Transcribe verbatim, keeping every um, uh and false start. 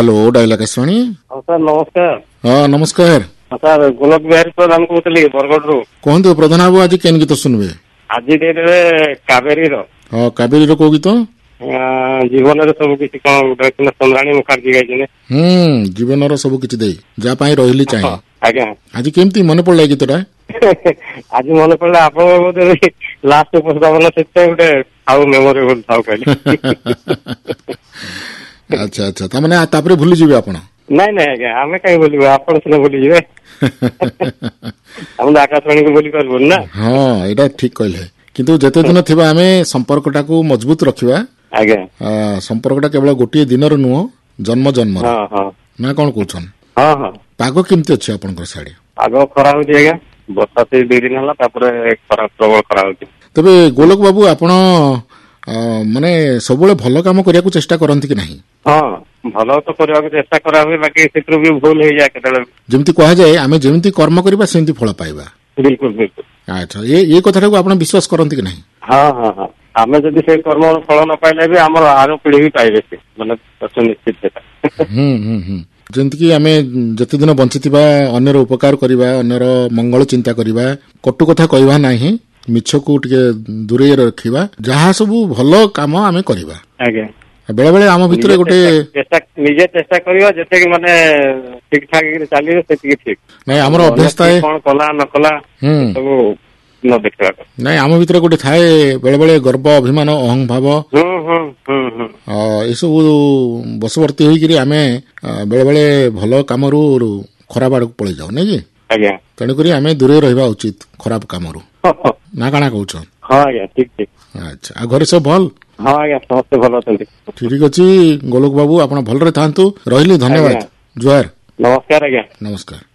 Hello dial Akashvani. हाँ sir नमस्कार। हाँ नमस्कार। हाँ सर गोलक बिहारी प्रधान कहते बरगढ़ रू। कहतु प्रधान बाबू आज केन गीत सुनबे? आज डेटे कावेरी रो। हाँ कावेरी रो को गीत? जीवन सब किसी कौन चंद्राणी मुखार्जी गाई। हम्म जीवन सब किसी दे जा पाई रहिली चाहे। आज्ञा आज केमती मन पड़ला गीतटा? आज मन पड़ला आप लास्ट उपस्थापन से गोटे आउ मेमोरेबल था कहले। अच्छा अच्छा तामाने तापरे भूली जिवे आपण? नहीं नहीं आज्ञा आमे कहीं बोलिबो आपण सिने बोली जिवे। हम आकाशवाणी को बोली करबो ना। हां एटा ठीक कहले किंतु जते दिन थिबा आमे संपर्कटा को मजबूत रखिबा। आज्ञा संपर्कटा केवल गोटे दिन रो नुहो जन्म जन्म। हां हां ना कोन कहछन? हां हां पाग केमती अछि आपनकर साडी? पाग खरा होती आज्ञा वर्षा से दो दिन हला तापरे खरा प्रबल खरा होती। तबे गोलक बाबू आपण माने सबले भलो काम करिया को चेष्टा करंती कि नहीं? हां भलो तो करिया को चेष्टा करा हुए बाकी सेत्रु भी भूल हो जाय केतले जेमती कहा जाय आमे जेमती कर्म करिबा सेमती फल पाइबा। बिल्कुल बिल्कुल। अच्छा ये ये कथाटा को आपण विश्वास करंती कि नहीं? हां हां हां आमे जदी से कर्म फल न पाइले भी हमर आरो पीढ़ी भी पाइबे से माने तो निश्चित सेटा। हम्म हम्म हम्म जेंति कि आमे जति दिन बंचितिबा अन्यर उपकार करिबा अन्यर मंगल चिंता करिबा कटु कथा कहबा नाही मिछ को टिके दूरे रखिबा जहा सब भलो काम आमे करिबा। आज्ञा बेले बेले आम भितर गोटे चेष्टा निजे चेष्टा करियो जते कि माने ठीक ठाक कि चालियो सेति ठीक नाही हमर अभ्यास थाए कोन कला न कला सब न देखबा नाही आम भितर गोटे थाए बेले बेले गर्व अभिमान अहं भाव हम्म हम्म हम्म अ ए सब बसवर्ती होई कि आमे बेले बेले भलो काम रु खराब आड़ पळै जाऊ नै कि? आज्ञा तण करी आमे दूरे रहबा उचित खराब काम रु ना काना कहउछ? हां आज्ञा ठीक ठीक। अच्छा आ घरे सब भल? हां आज्ञा समस्त भल अछंती। ठीक अछि गोलक बाबू आपण भल रे थांतु रहिली धन्यवाद जुहार। नमस्कार आज्ञा। नमस्कार।